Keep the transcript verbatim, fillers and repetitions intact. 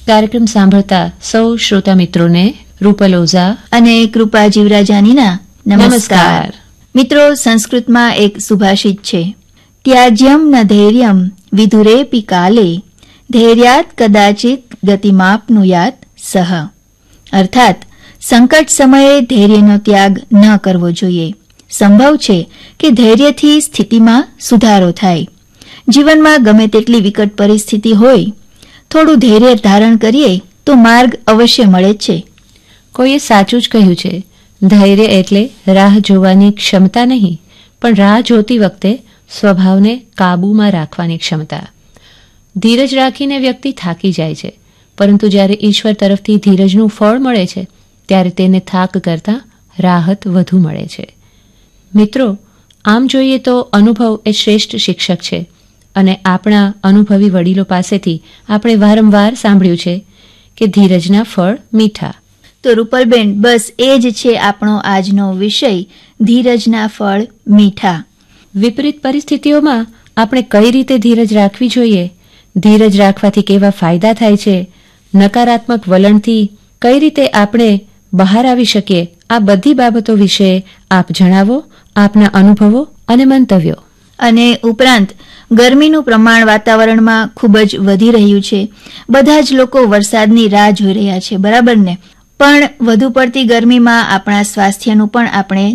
કાર્યક્રમ સાંભળતા સૌ શ્રોતા મિત્રોને રૂપલ ઓઝા અને કૃપા જીવરાજાનીના નમસ્કાર. નમસ્કાર. મિત્રો, સંસ્કૃતમાં એક સુભાષિત છે, ત્યાજ્યમ ન ધૈર્યમ વિધુરેપી કાલે ધૈર્યાત કદાચિત ગતિમાપનુયાત સહ. અર્થાત સંકટ સમયે ધૈર્યનો ત્યાગ ન કરવો જોઈએ. સંભવ છે કે ધૈર્યથી સ્થિતિમાં સુધારો થાય. જીવનમાં ગમે તેટલી વિકટ પરિસ્થિતિ હોય, થોડું ધૈર્ય ધારણ કરીએ તો માર્ગ અવશ્ય મળે છે. કોઈએ સાચું જ કહ્યું છે, ધૈર્ય એટલે રાહ જોવાની ક્ષમતા નહીં, પણ રાહ જોતી વખતે સ્વભાવને કાબૂમાં રાખવાની ક્ષમતા. ધીરજ રાખીને વ્યક્તિ થાકી જાય છે, પરંતુ જ્યારે ઈશ્વર તરફથી ધીરજનું ફળ મળે છે ત્યારે તેને થાક કરતાં રાહત વધુ મળે છે. મિત્રો, આમ જોઈએ તો અનુભવ એ શ્રેષ્ઠ શિક્ષક છે અને આપણા અનુભવી વડીલો પાસેથી આપણે વારંવાર સાંભળ્યું છે કે ધીરજના ફળ મીઠા. તો રૂપલબેન, બસ એ જ છે આપણો આજનો વિષય, ધીરજના ફળ મીઠા. વિપરીત પરિસ્થિતિઓમાં આપણે કઈ રીતે ધીરજ રાખવી જોઈએ, ધીરજ રાખવાથી કેવા ફાયદા થાય છે, નકારાત્મક વલણથી કઈ રીતે આપણે બહાર આવી શકીએ, આ બધી બાબતો વિશે આપ જણાવો, આપના અનુભવો અને મંતવ્યો. અને ઉપરાંત ગરમીનું પ્રમાણ વાતાવરણમાં ખૂબ જ વધી રહ્યું છે. બધા જ લોકો વરસાદની રાહ જોઈ રહ્યા છે, બરાબર ને? પણ વધુ પડતી ગરમીમાં આપણા સ્વાસ્થ્યનું પણ આપણે